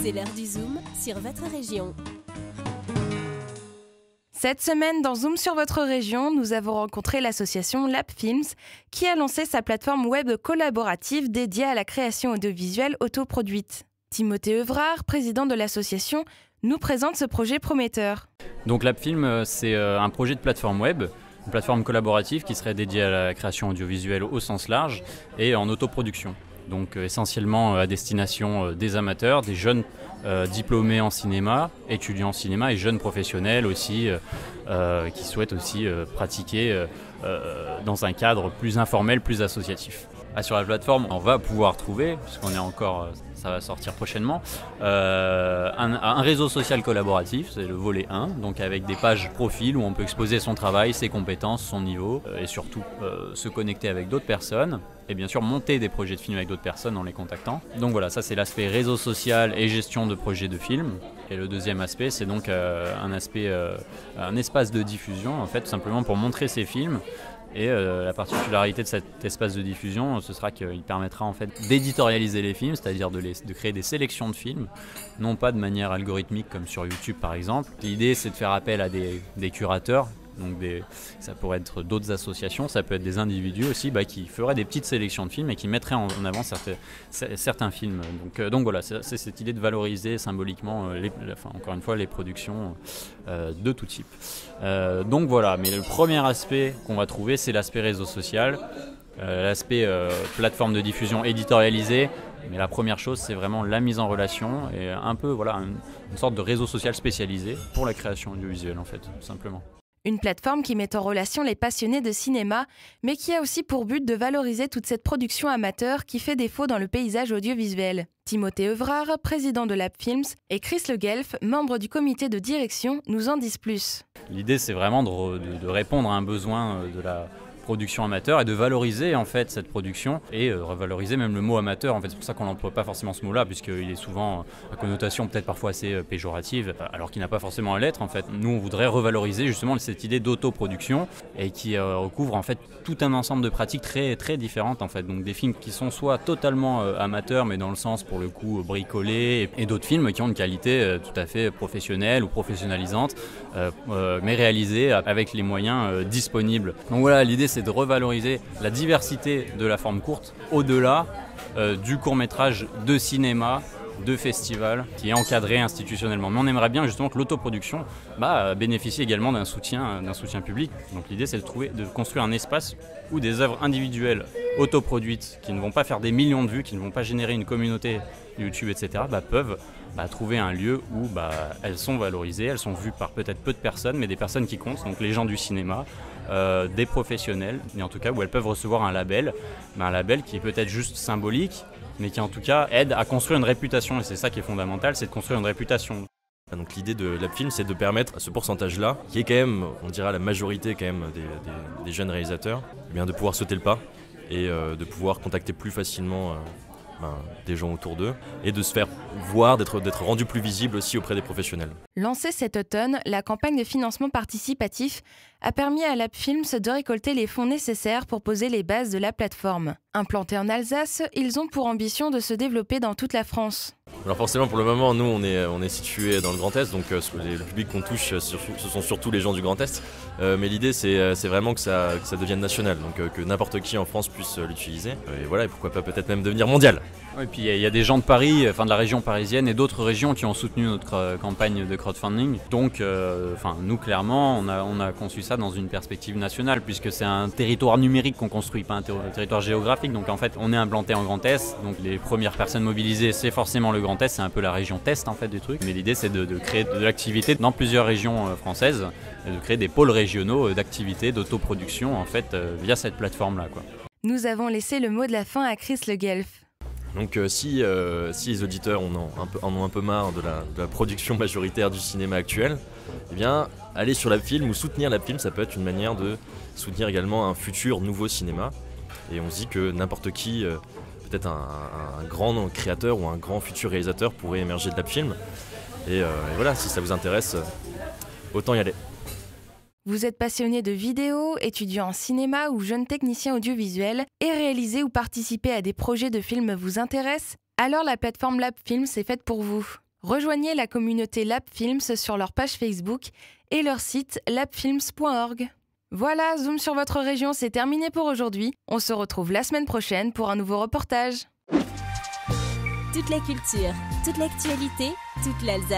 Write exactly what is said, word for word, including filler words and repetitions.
C'est l'heure du Zoom sur votre région. Cette semaine, dans Zoom sur votre région, nous avons rencontré l'association Lab Films qui a lancé sa plateforme web collaborative dédiée à la création audiovisuelle autoproduite. Timothée Evrard, président de l'association, nous présente ce projet prometteur. Donc Lab Films, c'est un projet de plateforme web, une plateforme collaborative qui serait dédiée à la création audiovisuelle au sens large et en autoproduction. Donc euh, essentiellement euh, à destination euh, des amateurs, des jeunes euh, diplômés en cinéma, étudiants en cinéma et jeunes professionnels aussi euh, euh, qui souhaitent aussi euh, pratiquer euh, euh, dans un cadre plus informel, plus associatif. Ah, sur la plateforme, on va pouvoir trouver, puisqu'on est encore, euh, ça va sortir prochainement, euh, un, un réseau social collaboratif, c'est le volet un, donc avec des pages profils où on peut exposer son travail, ses compétences, son niveau, euh, et surtout euh, se connecter avec d'autres personnes. Et bien sûr monter des projets de films avec d'autres personnes en les contactant. Donc voilà, ça c'est l'aspect réseau social et gestion de projets de films. Et le deuxième aspect, c'est donc euh, un aspect, euh, un espace de diffusion, en fait, tout simplement pour montrer ces films. Et euh, la particularité de cet espace de diffusion, ce sera qu'il permettra en fait d'éditorialiser les films, c'est-à-dire de, les, de créer des sélections de films, non pas de manière algorithmique comme sur YouTube par exemple. L'idée c'est de faire appel à des, des curateurs. Donc des, ça pourrait être d'autres associations, ça peut être des individus aussi bah, qui feraient des petites sélections de films et qui mettraient en, en avant certains, certains films. Donc, euh, donc voilà, c'est, c'est cette idée de valoriser symboliquement, euh, les, enfin, encore une fois, les productions euh, de tout type. Euh, donc voilà, mais le premier aspect qu'on va trouver, c'est l'aspect réseau social, euh, l'aspect euh, plateforme de diffusion éditorialisée. Mais la première chose, c'est vraiment la mise en relation et un peu voilà, une, une sorte de réseau social spécialisé pour la création audiovisuelle en fait, tout simplement. Une plateforme qui met en relation les passionnés de cinéma, mais qui a aussi pour but de valoriser toute cette production amateur qui fait défaut dans le paysage audiovisuel. Timothée Evrard, président de Lab Films, et Chris Le Guelf, membre du comité de direction, nous en disent plus. L'idée, c'est vraiment de, de, de répondre à un besoin de la production amateur et de valoriser en fait cette production et euh, revaloriser même le mot amateur. En fait, c'est pour ça qu'on n'emploie pas forcément ce mot-là, puisqu'il est souvent à connotation peut-être parfois assez euh, péjorative, alors qu'il n'a pas forcément à l'être. En fait, nous, on voudrait revaloriser justement cette idée d'autoproduction et qui euh, recouvre en fait tout un ensemble de pratiques très très différentes en fait. Donc des films qui sont soit totalement euh, amateurs, mais dans le sens pour le coup bricolés, et, et d'autres films qui ont une qualité euh, tout à fait professionnelle ou professionnalisante, euh, euh, mais réalisés avec les moyens euh, disponibles. Donc voilà, l'idée c'est de revaloriser la diversité de la forme courte au-delà euh, du court-métrage de cinéma, de festival, qui est encadré institutionnellement. Mais on aimerait bien justement que l'autoproduction bah, bénéficie également d'un soutien, d'un soutien public. Donc l'idée c'est de, trouver, de construire un espace où des œuvres individuelles autoproduites, qui ne vont pas faire des millions de vues, qui ne vont pas générer une communauté YouTube, et cetera, bah, peuvent bah, trouver un lieu où bah, elles sont valorisées, elles sont vues par peut-être peu de personnes, mais des personnes qui comptent, donc les gens du cinéma, euh, des professionnels, et en tout cas où elles peuvent recevoir un label, mais un label qui est peut-être juste symbolique, mais qui en tout cas aide à construire une réputation, et c'est ça qui est fondamental, c'est de construire une réputation. Donc l'idée de Lab Film, c'est de permettre à ce pourcentage-là, qui est quand même, on dira la majorité quand même des, des, des jeunes réalisateurs, eh bien de pouvoir sauter le pas et euh, de pouvoir contacter plus facilement euh, ben, des gens autour d'eux et de se faire voir, d'être, d'être rendu plus visible aussi auprès des professionnels. Lancée cet automne, la campagne de financement participatif a permis à Lab Films de récolter les fonds nécessaires pour poser les bases de la plateforme. Implantés en Alsace, ils ont pour ambition de se développer dans toute la France. Alors forcément pour le moment nous on est, on est situé dans le Grand Est, donc euh, les, le public qu'on touche euh, sur, ce sont surtout les gens du Grand Est, euh, mais l'idée c'est, c'est vraiment que ça, que ça devienne national, donc euh, que n'importe qui en France puisse euh, l'utiliser, et voilà, et pourquoi pas peut-être même devenir mondial. Et puis il y, y a des gens de Paris, enfin de la région parisienne et d'autres régions qui ont soutenu notre euh, campagne de crowdfunding, donc euh, enfin, nous clairement on a, on a conçu ça dans une perspective nationale, puisque c'est un territoire numérique qu'on construit, pas un ter- territoire géographique, donc en fait on est implanté en Grand Est, donc les premières personnes mobilisées c'est forcément le Grand Est, c'est un peu la région test en fait du truc, mais l'idée c'est de, de créer de l'activité dans plusieurs régions euh, françaises, et de créer des pôles régionaux euh, d'activité, d'autoproduction en fait euh, via cette plateforme là quoi. Nous avons laissé le mot de la fin à Chris Le Guelf. Donc euh, si, euh, si les auditeurs en ont, un peu, en ont un peu marre de la, de la production majoritaire du cinéma actuel, eh bien aller sur Lab Film ou soutenir Lab Film, ça peut être une manière de soutenir également un futur nouveau cinéma. Et on se dit que n'importe qui, euh, peut-être un, un, un grand créateur ou un grand futur réalisateur pourrait émerger de Lab Film. Et, euh, et voilà, si ça vous intéresse, autant y aller. Vous êtes passionné de vidéo, étudiant en cinéma ou jeune technicien audiovisuel et réaliser ou participer à des projets de films vous intéressent? Alors la plateforme Lab Films est faite pour vous. Rejoignez la communauté LabFilms sur leur page Facebook et leur site labfilms point org. Voilà, Zoom sur votre région, c'est terminé pour aujourd'hui. On se retrouve la semaine prochaine pour un nouveau reportage. Toute la culture, toute l'actualité, toute l'Alsace.